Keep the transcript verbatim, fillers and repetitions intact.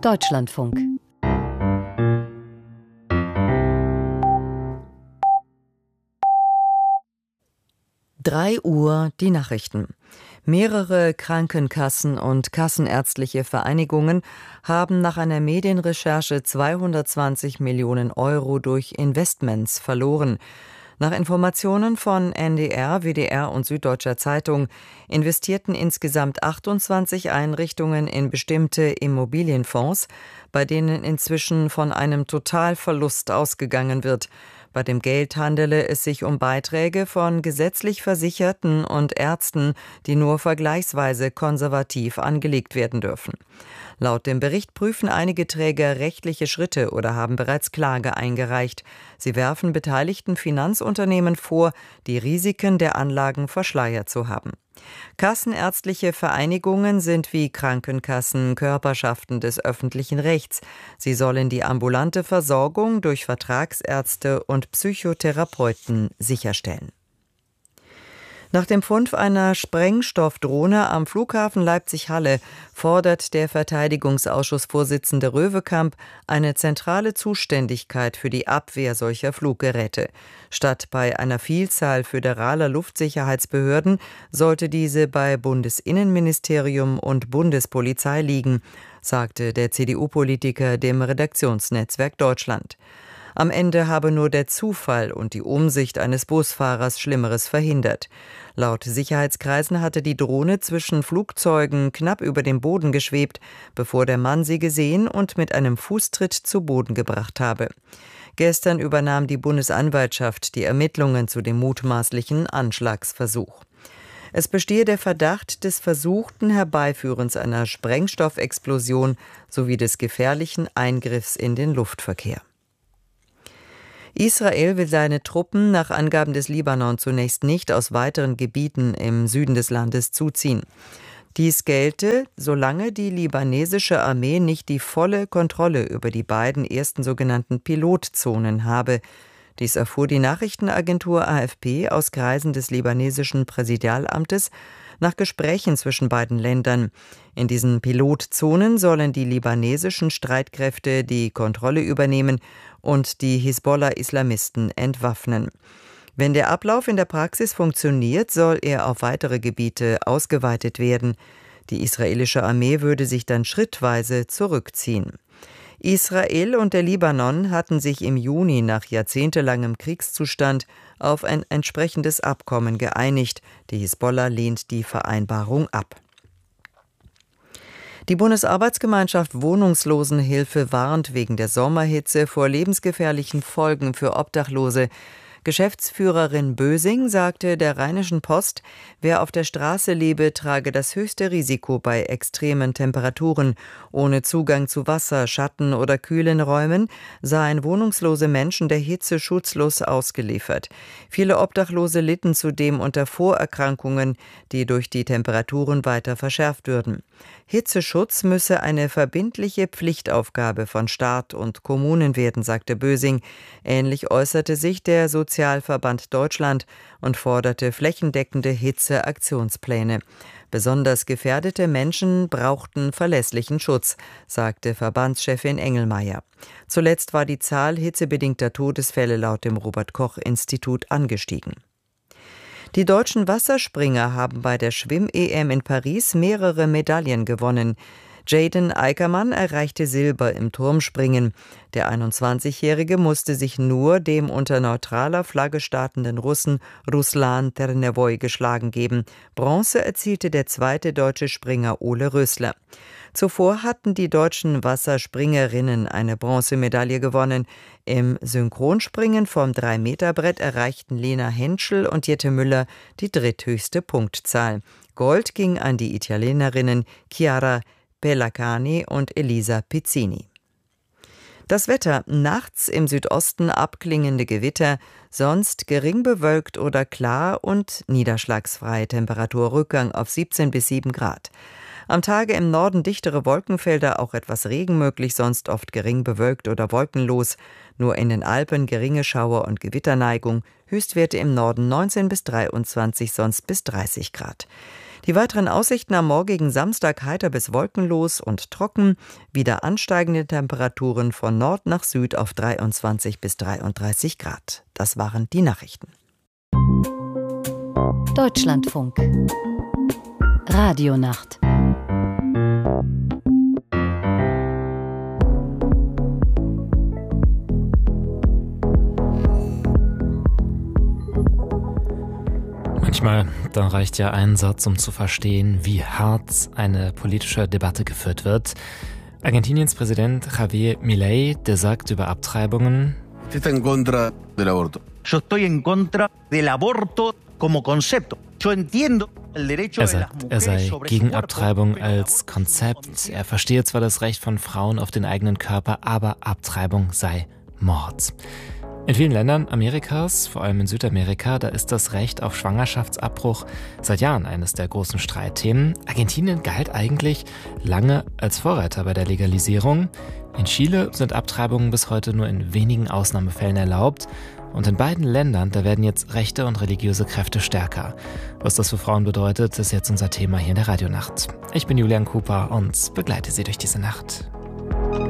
Deutschlandfunk. Drei Uhr die Nachrichten. Mehrere Krankenkassen und kassenärztliche Vereinigungen haben nach einer Medienrecherche zweihundertzwanzig Millionen Euro durch Investments verloren. Nach Informationen von N D R, W D R und Süddeutscher Zeitung investierten insgesamt achtundzwanzig Einrichtungen in bestimmte Immobilienfonds, bei denen inzwischen von einem Totalverlust ausgegangen wird. Bei dem Geld handele es sich um Beiträge von gesetzlich Versicherten und Ärzten, die nur vergleichsweise konservativ angelegt werden dürfen. Laut dem Bericht prüfen einige Träger rechtliche Schritte oder haben bereits Klage eingereicht. Sie werfen beteiligten Finanzunternehmen vor, die Risiken der Anlagen verschleiert zu haben. Kassenärztliche Vereinigungen sind wie Krankenkassen Körperschaften des öffentlichen Rechts. Sie sollen die ambulante Versorgung durch Vertragsärzte und Psychotherapeuten sicherstellen. Nach dem Fund einer Sprengstoffdrohne am Flughafen Leipzig-Halle fordert der Verteidigungsausschussvorsitzende Röwekamp eine zentrale Zuständigkeit für die Abwehr solcher Fluggeräte. Statt bei einer Vielzahl föderaler Luftsicherheitsbehörden sollte diese bei Bundesinnenministerium und Bundespolizei liegen, sagte der C D U-Politiker dem Redaktionsnetzwerk Deutschland. Am Ende habe nur der Zufall und die Umsicht eines Busfahrers Schlimmeres verhindert. Laut Sicherheitskreisen hatte die Drohne zwischen Flugzeugen knapp über dem Boden geschwebt, bevor der Mann sie gesehen und mit einem Fußtritt zu Boden gebracht habe. Gestern übernahm die Bundesanwaltschaft die Ermittlungen zu dem mutmaßlichen Anschlagsversuch. Es bestehe der Verdacht des versuchten Herbeiführens einer Sprengstoffexplosion sowie des gefährlichen Eingriffs in den Luftverkehr. Israel will seine Truppen nach Angaben des Libanon zunächst nicht aus weiteren Gebieten im Süden des Landes zuziehen. Dies gelte, solange die libanesische Armee nicht die volle Kontrolle über die beiden ersten sogenannten Pilotzonen habe. Dies erfuhr die Nachrichtenagentur A F P aus Kreisen des libanesischen Präsidialamtes nach Gesprächen zwischen beiden Ländern. In diesen Pilotzonen sollen die libanesischen Streitkräfte die Kontrolle übernehmen und die Hisbollah-Islamisten entwaffnen. Wenn der Ablauf in der Praxis funktioniert, soll er auf weitere Gebiete ausgeweitet werden. Die israelische Armee würde sich dann schrittweise zurückziehen. Israel und der Libanon hatten sich im Juni nach jahrzehntelangem Kriegszustand auf ein entsprechendes Abkommen geeinigt. Die Hisbollah lehnt die Vereinbarung ab. Die Bundesarbeitsgemeinschaft Wohnungslosenhilfe warnt wegen der Sommerhitze vor lebensgefährlichen Folgen für Obdachlose. Geschäftsführerin Bösing sagte der Rheinischen Post, wer auf der Straße lebe, trage das höchste Risiko bei extremen Temperaturen. Ohne Zugang zu Wasser, Schatten oder kühlen Räumen seien wohnungslose Menschen der Hitze schutzlos ausgeliefert. Viele Obdachlose litten zudem unter Vorerkrankungen, die durch die Temperaturen weiter verschärft würden. Hitzeschutz müsse eine verbindliche Pflichtaufgabe von Staat und Kommunen werden, sagte Bösing. Ähnlich äußerte sich der Sozialverband Deutschland und forderte flächendeckende Hitzeaktionspläne. Besonders gefährdete Menschen brauchten verlässlichen Schutz, sagte Verbandschefin Engelmeier. Zuletzt war die Zahl hitzebedingter Todesfälle laut dem Robert-Koch-Institut angestiegen. Die deutschen Wasserspringer haben bei der Schwimm-E M in Paris mehrere Medaillen gewonnen. Jaden Eickermann erreichte Silber im Turmspringen. Der einundzwanzigjährige musste sich nur dem unter neutraler Flagge startenden Russen Ruslan Ternevoy geschlagen geben. Bronze erzielte der zweite deutsche Springer Ole Rösler. Zuvor hatten die deutschen Wasserspringerinnen eine Bronzemedaille gewonnen. Im Synchronspringen vom drei Meter Brett erreichten Lena Henschel und Jette Müller die dritthöchste Punktzahl. Gold ging an die Italienerinnen Chiara Pellacani und Elisa Pizzini. Das Wetter: nachts im Südosten abklingende Gewitter, sonst gering bewölkt oder klar und niederschlagsfrei. Temperaturrückgang auf siebzehn bis sieben Grad. Am Tage im Norden dichtere Wolkenfelder, auch etwas Regen möglich, sonst oft gering bewölkt oder wolkenlos. Nur in den Alpen geringe Schauer- und Gewitterneigung. Höchstwerte im Norden neunzehn bis dreiundzwanzig, sonst bis dreißig Grad. Die weiteren Aussichten am morgigen Samstag heiter bis wolkenlos und trocken, wieder ansteigende Temperaturen von Nord nach Süd auf dreiundzwanzig bis dreiunddreißig Grad. Das waren die Nachrichten. Deutschlandfunk Radionacht. Manchmal, da reicht ja ein Satz, um zu verstehen, wie hart eine politische Debatte geführt wird. Argentiniens Präsident Javier Milei, der sagt über Abtreibungen: Yo estoy en contra del aborto como concepto. Yo entiendo el derecho Er de las sagt, er mujeres sei sobre su gegen cuerpo, Abtreibung pero el als aborto Konzept. Er verstehe zwar das Recht von Frauen auf den eigenen Körper, aber Abtreibung sei Mord. In vielen Ländern Amerikas, vor allem in Südamerika, da ist das Recht auf Schwangerschaftsabbruch seit Jahren eines der großen Streitthemen. Argentinien galt eigentlich lange als Vorreiter bei der Legalisierung. In Chile sind Abtreibungen bis heute nur in wenigen Ausnahmefällen erlaubt. Und in beiden Ländern, da werden jetzt rechte und religiöse Kräfte stärker. Was das für Frauen bedeutet, ist jetzt unser Thema hier in der Radionacht. Ich bin Julian Cooper und begleite Sie durch diese Nacht.